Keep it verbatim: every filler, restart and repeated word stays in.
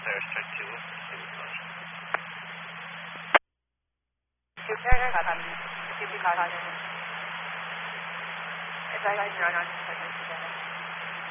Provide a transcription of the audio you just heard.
airstrike two. Repair copy. Give me caution. Advise run on